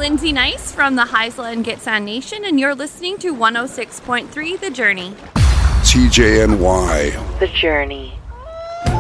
Lindsay Nice from the Haisla and Gitxsan Nation, and you're listening to 106.3 The Journey. CJNY. The Journey.